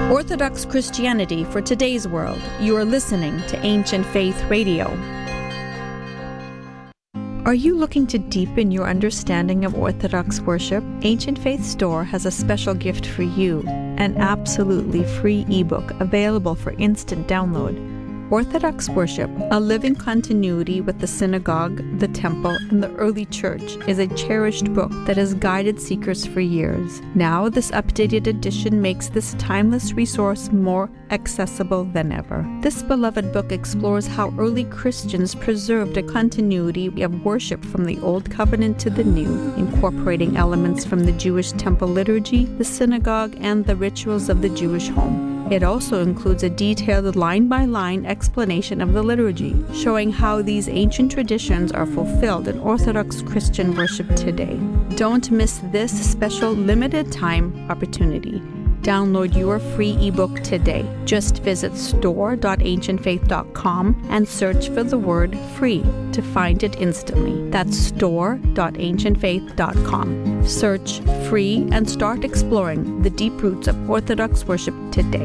Orthodox Christianity for today's world. You are listening to Ancient Faith Radio. Are you looking to deepen your understanding of Orthodox worship? Ancient Faith Store has a special gift for you, an absolutely free ebook available for instant download. Orthodox Worship, a living continuity with the synagogue, the temple, and the early church, is a cherished book that has guided seekers for years. Now, this updated edition makes this timeless resource more accessible than ever. This beloved book explores how early Christians preserved a continuity of worship from the Old Covenant to the New, incorporating elements from the Jewish temple liturgy, the synagogue, and the rituals of the Jewish home. It also includes a detailed line-by-line explanation of the liturgy, showing how these ancient traditions are fulfilled in Orthodox Christian worship today. Don't miss this special limited-time opportunity. Download your free ebook today. Just visit store.ancientfaith.com and search for the word free to find it instantly. That's store.ancientfaith.com. Search free and start exploring the deep roots of Orthodox worship today.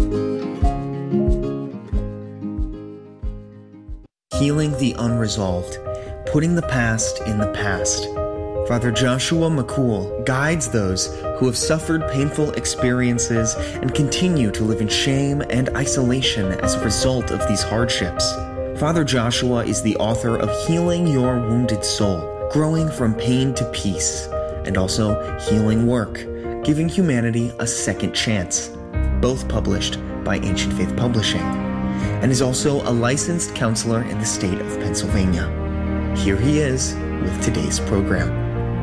Healing the unresolved, putting the past in the past. Father Joshua McCool guides those who have suffered painful experiences and continue to live in shame and isolation as a result of these hardships. Father Joshua is the author of Healing Your Wounded Soul, Growing from Pain to Peace, and also Healing Work, Giving Humanity a Second Chance, both published by Ancient Faith Publishing, and is also a licensed counselor in the state of Pennsylvania. Here he is with today's program.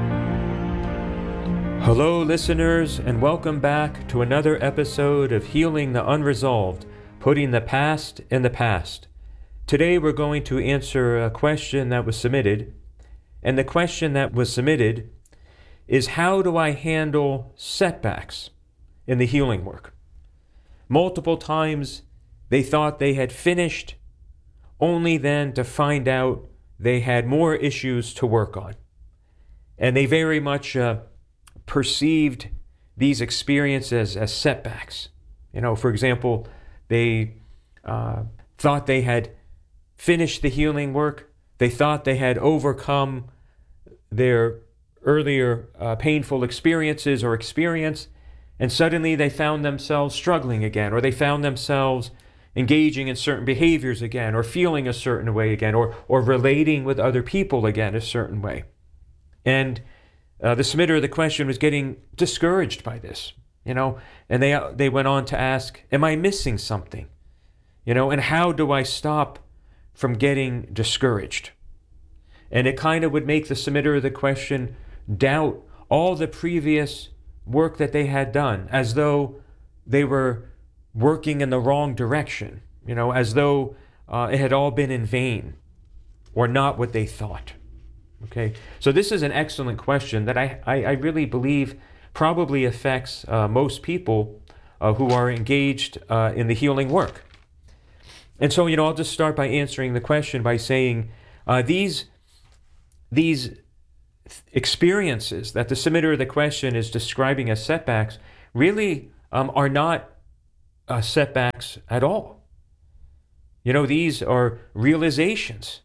Hello, listeners, and welcome back to another episode of Healing the Unresolved, Putting the Past in the Past. Today we're going to answer a question that was submitted, and the question that was submitted is, how do I handle setbacks in the healing work? Multiple times they thought they had finished, only then to find out they had more issues to work on. And they very much perceived these experiences as setbacks. For example, they thought they had finished the healing work. They thought they had overcome their earlier painful experiences or experience, and suddenly they found themselves struggling again, or they found themselves engaging in certain behaviors again, or feeling a certain way again, or relating with other people again a certain way. And the submitter of the question was getting discouraged by this, and they went on to ask, am I missing something? And how do I stop from getting discouraged? And it kind of would make the submitter of the question doubt all the previous work that they had done, as though they were working in the wrong direction, as though it had all been in vain or not what they thought. Okay, so this is an excellent question that I really believe probably affects most people who are engaged in the healing work. And so, I'll just start by answering the question by saying these experiences that the submitter of the question is describing as setbacks really are not setbacks at all. These are realizations.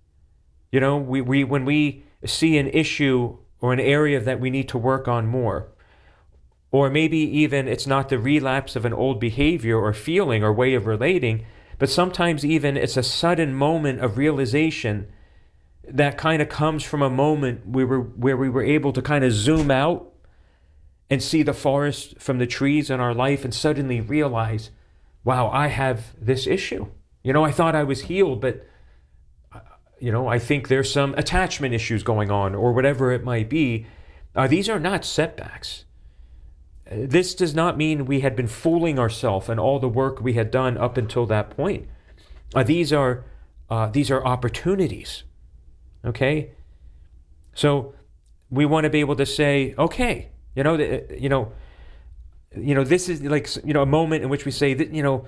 When we see an issue or an area that we need to work on more, or maybe even it's not the relapse of an old behavior or feeling or way of relating, but sometimes even it's a sudden moment of realization that kind of comes from a moment where we were able to kind of zoom out and see the forest from the trees in our life and suddenly realize, wow, I have this issue. I thought I was healed, but I think there's some attachment issues going on, or whatever it might be. These are not setbacks. This does not mean we had been fooling ourselves and all the work we had done up until that point. These are opportunities. Okay? So we want to be able to say, okay, this is like, a moment in which we say that,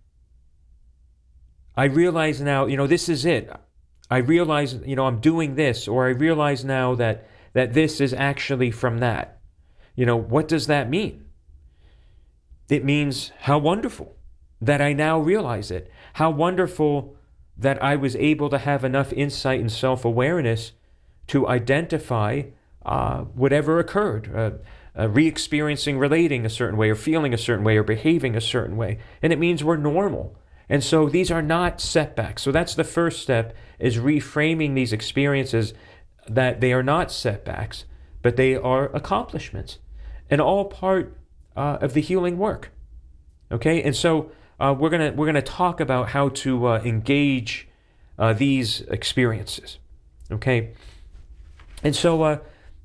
I realize now, this is it. I realize, I'm doing this, or I realize now that this is actually from that. What does that mean? it means how wonderful that I now realize it. How wonderful that I was able to have enough insight and self-awareness to identify whatever occurred, re-experiencing, relating a certain way, or feeling a certain way, or behaving a certain way. And it means we're normal. And so these are not setbacks. So that's the first step, is reframing these experiences that they are not setbacks, but they are accomplishments, and all part of the healing work. Okay, and so we're gonna talk about how to engage these experiences. Okay, and so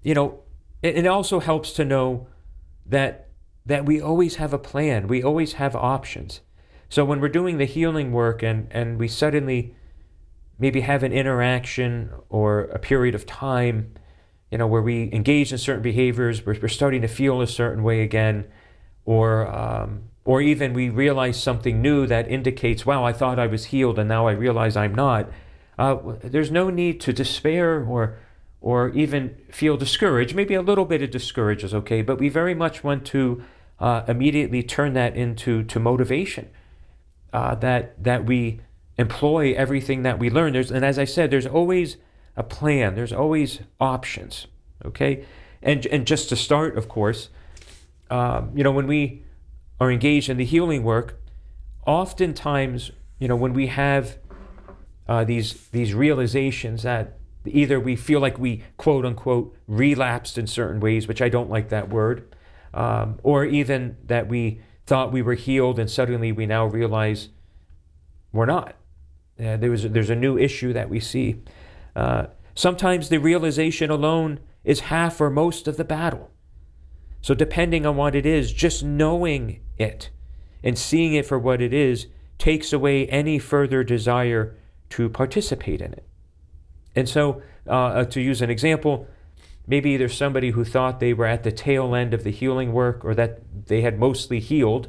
it also helps to know that we always have a plan. We always have options. So when we're doing the healing work and we suddenly maybe have an interaction or a period of time, where we engage in certain behaviors, we're starting to feel a certain way again, or even we realize something new that indicates, wow, I thought I was healed and now I realize I'm not. There's no need to despair or even feel discouraged. Maybe a little bit of discouragement is okay, but we very much want to immediately turn that into motivation, that we employ everything that we learn. And as I said, there's always a plan. There's always options, okay? And just to start, of course, when we are engaged in the healing work, oftentimes, when we have these realizations that either we feel like we, quote unquote, relapsed in certain ways, which I don't like that word, or even that we thought we were healed and suddenly we now realize we're not. There's a new issue that we see. Sometimes the realization alone is half or most of the battle. So depending on what it is, just knowing it and seeing it for what it is takes away any further desire to participate in it. And so, to use an example, maybe there's somebody who thought they were at the tail end of the healing work, or that they had mostly healed,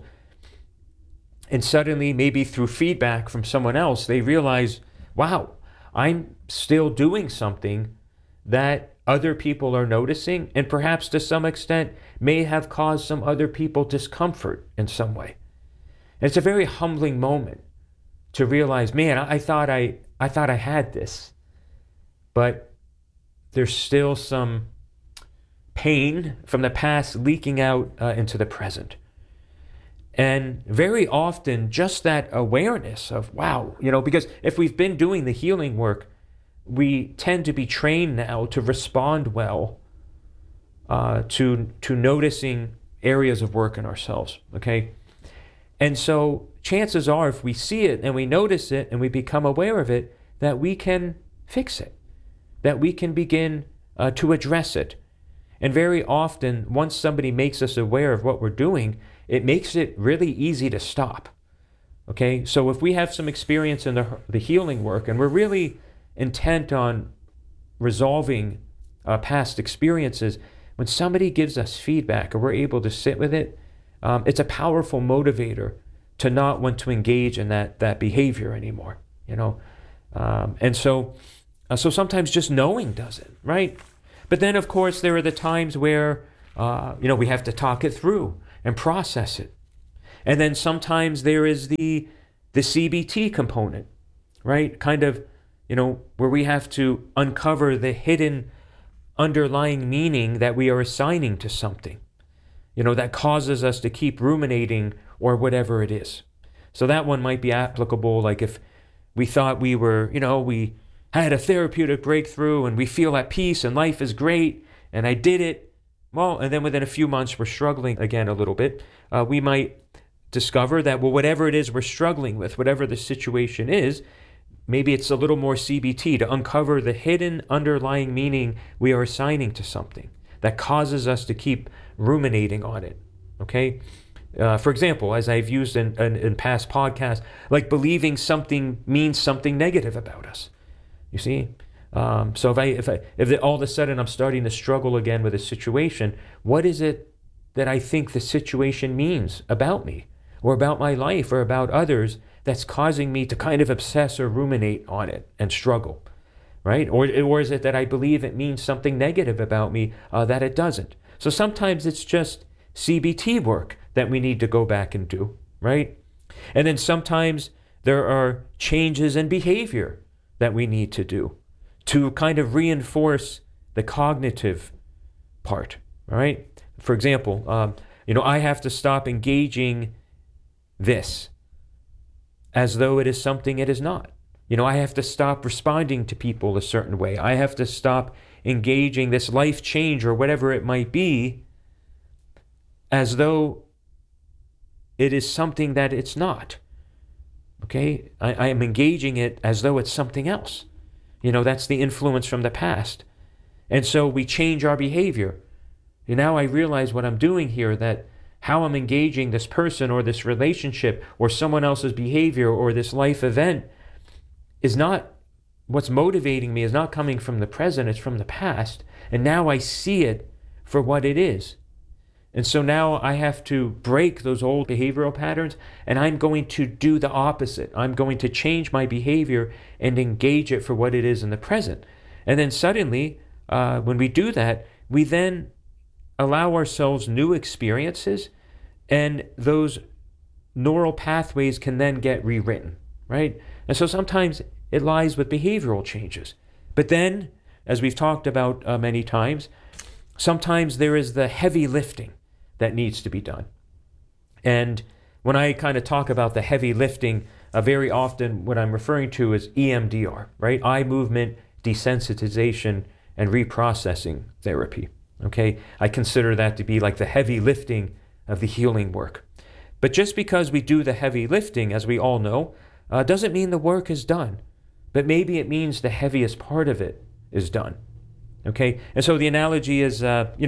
and suddenly, maybe through feedback from someone else, they realize, wow, I'm still doing something that other people are noticing, and perhaps to some extent may have caused some other people discomfort in some way. And it's a very humbling moment to realize, man, I thought I had this, but there's still some pain from the past leaking out into the present. And very often, just that awareness of, wow, because if we've been doing the healing work, we tend to be trained now to respond well to noticing areas of work in ourselves, okay? And so chances are, if we see it and we notice it and we become aware of it, that we can fix it, that we can begin to address it. And very often, once somebody makes us aware of what we're doing, it makes it really easy to stop. Okay, so if we have some experience in the healing work and we're really intent on resolving past experiences, when somebody gives us feedback or we're able to sit with it, it's a powerful motivator to not want to engage in that behavior anymore. And so sometimes just knowing does it, right? But then, of course, there are the times where we have to talk it through and process it. And then sometimes there is the CBT component, right? Kind of, where we have to uncover the hidden underlying meaning that we are assigning to something, that causes us to keep ruminating or whatever it is. So that one might be applicable, like if we thought we were, we had a therapeutic breakthrough and we feel at peace and life is great and I did it. Well, and then within a few months, we're struggling again a little bit. We might discover that, well, whatever it is we're struggling with, whatever the situation is, maybe it's a little more CBT to uncover the hidden underlying meaning we are assigning to something that causes us to keep ruminating on it, okay? For example, as I've used in past podcasts, like believing something means something negative about us, you see? So if all of a sudden I'm starting to struggle again with a situation, what is it that I think the situation means about me or about my life or about others that's causing me to kind of obsess or ruminate on it and struggle, right? Or is it that I believe it means something negative about me that it doesn't? So sometimes it's just CBT work that we need to go back and do, right? And then sometimes there are changes in behavior that we need to do to kind of reinforce the cognitive part, all right? For example, I have to stop engaging this as though it is something it is not. I have to stop responding to people a certain way. I have to stop engaging this life change or whatever it might be as though it is something that it's not. Okay? I am engaging it as though it's something else. That's the influence from the past. And so we change our behavior. And now I realize what I'm doing here, that how I'm engaging this person or this relationship or someone else's behavior or this life event is not what's motivating me, is not coming from the present, it's from the past. And now I see it for what it is. And so now I have to break those old behavioral patterns, and I'm going to do the opposite. I'm going to change my behavior and engage it for what it is in the present. And then suddenly, when we do that, we then allow ourselves new experiences, and those neural pathways can then get rewritten, right? And so sometimes it lies with behavioral changes. But then, as we've talked about many times, sometimes there is the heavy lifting that needs to be done. And when I kind of talk about the heavy lifting, very often what I'm referring to is EMDR, right? Eye movement desensitization and reprocessing therapy. Okay, I consider that to be like the heavy lifting of the healing work. But just because we do the heavy lifting, as we all know, doesn't mean the work is done. But maybe it means the heaviest part of it is done. Okay, and so the analogy is,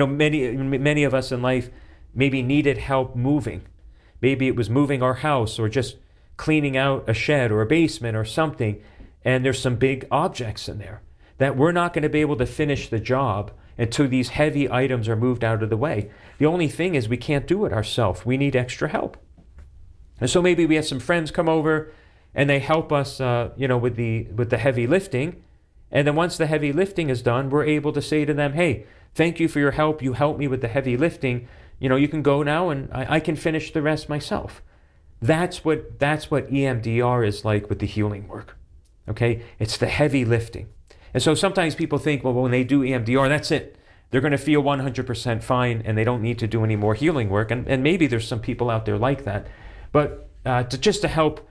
many of us in life maybe needed help moving. Maybe it was moving our house or just cleaning out a shed or a basement or something, and there's some big objects in there that we're not going to be able to finish the job until these heavy items are moved out of the way. The only thing is we can't do it ourselves. We need extra help. And so maybe we have some friends come over and they help us, with the heavy lifting. And then once the heavy lifting is done, we're able to say to them, hey, thank you for your help. You helped me with the heavy lifting. You can go now and I can finish the rest myself. That's what EMDR is like with the healing work. Okay? It's the heavy lifting. And so sometimes people think, well, when they do EMDR, that's it. They're going to feel 100% fine and they don't need to do any more healing work. And maybe there's some people out there like that. But to help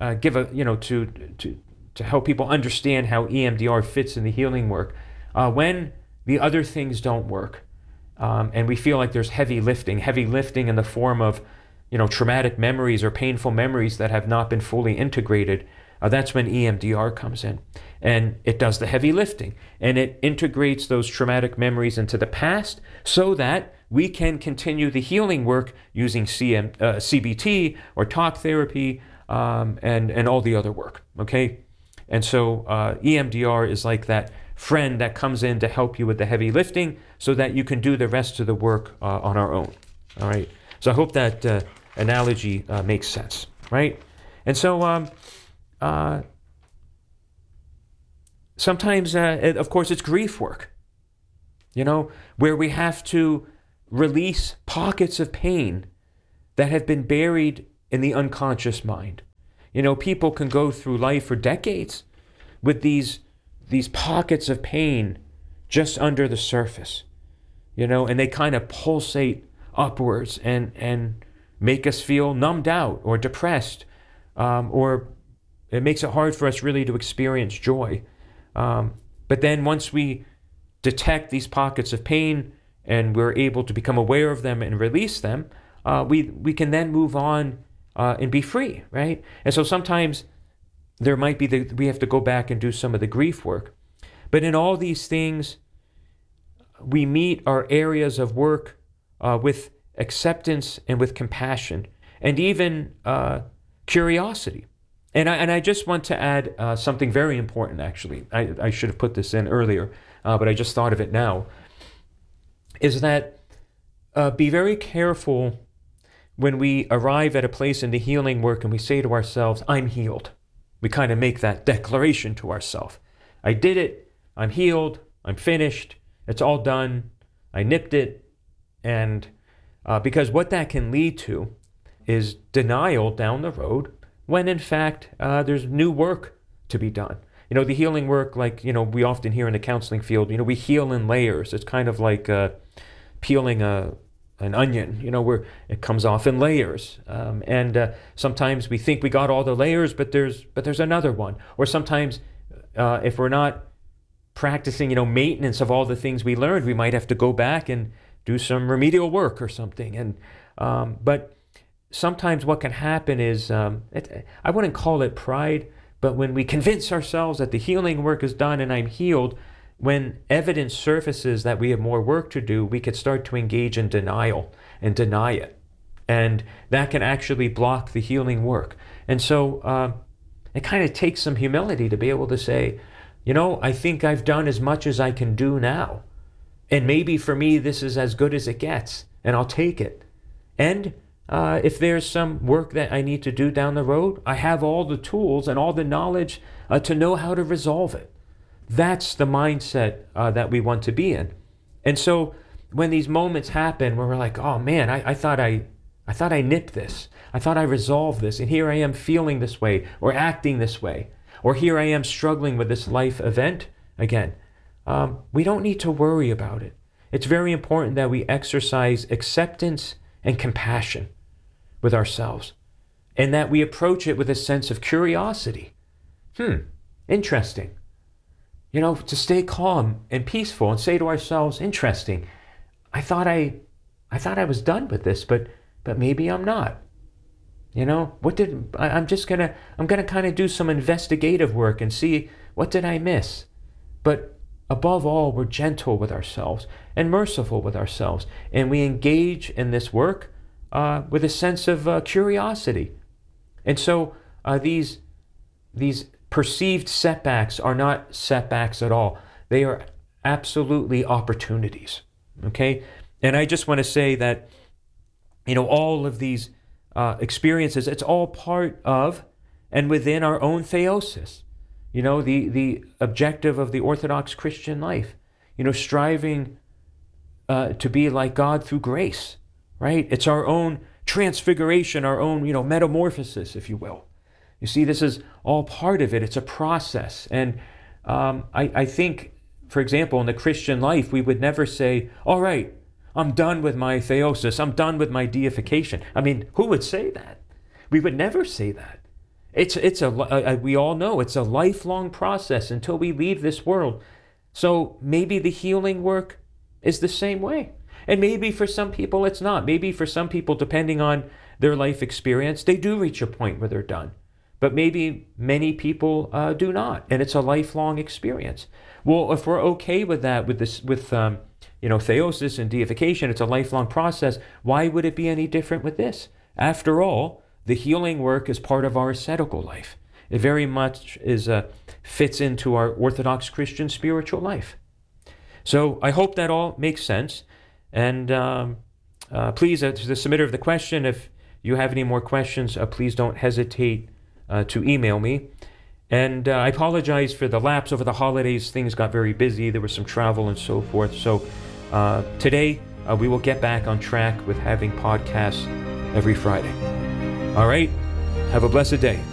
to help people understand how EMDR fits in the healing work, when the other things don't work, and we feel like there's heavy lifting in the form of, traumatic memories or painful memories that have not been fully integrated, that's when EMDR comes in. And it does the heavy lifting. And it integrates those traumatic memories into the past so that we can continue the healing work using CBT or talk therapy and all the other work, okay? And so EMDR is like that friend that comes in to help you with the heavy lifting so that you can do the rest of the work on our own, all right? So I hope that analogy makes sense, right? And so sometimes, of course, it's grief work, where we have to release pockets of pain that have been buried in the unconscious mind. People can go through life for decades with these pockets of pain just under the surface, and they kind of pulsate upwards and make us feel numbed out or depressed, or it makes it hard for us really to experience joy. But then once we detect these pockets of pain and we're able to become aware of them and release them, we can then move on and be free, right? And so sometimes there might be we have to go back and do some of the grief work. But in all these things, we meet our areas of work with acceptance and with compassion and even curiosity. And I just want to add something very important, actually. I should have put this in earlier, but I just thought of it now, is that be very careful when we arrive at a place in the healing work and we say to ourselves, I'm healed. We kind of make that declaration to ourselves. I did it. I'm healed. I'm finished. It's all done. I nipped it. And Because what that can lead to is denial down the road when in fact there's new work to be done. The healing work, like, we often hear in the counseling field, we heal in layers. It's kind of like peeling an onion, where it comes off in layers. And sometimes we think we got all the layers, but there's another one. Or sometimes if we're not practicing, maintenance of all the things we learned, we might have to go back and do some remedial work or something. And but sometimes what can happen is, I wouldn't call it pride, but when we convince ourselves that the healing work is done and I'm healed, when evidence surfaces that we have more work to do, we could start to engage in denial and deny it. And that can actually block the healing work. And so it kind of takes some humility to be able to say, I think I've done as much as I can do now. And maybe for me, this is as good as it gets, and I'll take it. And if there's some work that I need to do down the road, I have all the tools and all the knowledge to know how to resolve it. That's the mindset that we want to be in. And so when these moments happen where we're like, oh man, I thought I nipped this. I thought I resolved this. And here I am feeling this way or acting this way. Or here I am struggling with this life event again. We don't need to worry about it. It's very important that we exercise acceptance and compassion with ourselves, and that we approach it with a sense of curiosity. Interesting. To stay calm and peaceful and say to ourselves, interesting. I thought I was done with this, but maybe I'm not. I'm gonna kind of do some investigative work and see what did I miss. But above all, we're gentle with ourselves and merciful with ourselves, and we engage in this work with a sense of curiosity. And so these perceived setbacks are not setbacks at all. They are absolutely opportunities. Okay, and I just want to say that all of these experiences, it's all part of and within our own theosis. The objective of the Orthodox Christian life, striving to be like God through grace, right? It's our own transfiguration, our own, metamorphosis, if you will. You see, this is all part of it. It's a process. And I think, for example, in the Christian life, we would never say, all right, I'm done with my theosis. I'm done with my deification. I mean, who would say that? We would never say that. We all know it's a lifelong process until we leave this world. So maybe the healing work is the same way. And maybe for some people it's not. Maybe for some people, depending on their life experience, they do reach a point where they're done. But maybe many people do not, and it's a lifelong experience. Well, if we're okay with that, with theosis and deification, it's a lifelong process, why would it be any different with this? After all, the healing work is part of our ascetical life. It very much fits into our Orthodox Christian spiritual life. So I hope that all makes sense. And please, to the submitter of the question, if you have any more questions, please don't hesitate to email me. And I apologize for the lapse over the holidays. Things got very busy. There was some travel and so forth. So today we will get back on track with having podcasts every Friday. All right. Have a blessed day.